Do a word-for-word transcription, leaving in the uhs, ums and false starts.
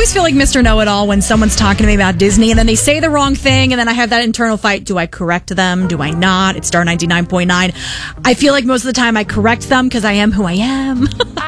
always feel like Mister Know-It-All when someone's talking to me about Disney and then they say the wrong thing and then I have that internal fight. Do I correct them? Do I not? It's Star ninety-nine point nine. I feel like most of the time I correct them because I am who I am.